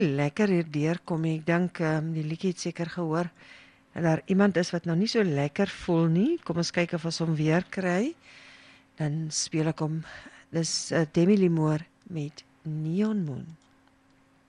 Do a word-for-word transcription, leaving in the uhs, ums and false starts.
Lekker hier deurkom. Ek dink um, die liedjie het seker gehoor dat daar iemand is wat nou nie so lekker voel nie. Kom ons kyk of ons hom weer kry. Dan speel ek hom. Dis uh, Demi Lee Moore met Neon Moon.